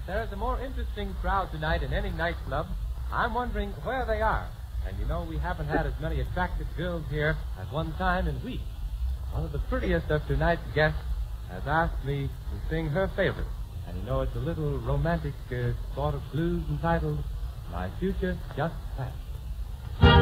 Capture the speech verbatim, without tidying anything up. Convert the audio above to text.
there's a more interesting crowd tonight in any nightclub. I'm wondering where they are. And you know, we haven't had as many attractive girls here at one time in weeks. One of the prettiest of tonight's guests has asked me to sing her favorite. And you know, it's a little romantic uh, sort of blues entitled My Future Just Passed.